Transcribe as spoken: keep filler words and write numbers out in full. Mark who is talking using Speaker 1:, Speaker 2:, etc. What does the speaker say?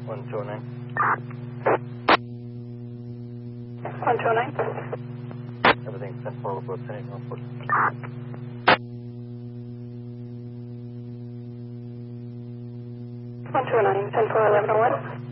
Speaker 1: one two nine.
Speaker 2: one two nine.
Speaker 1: Everything's ten four, report ten eight, report.
Speaker 2: one two nine, ten four, eleven oh one.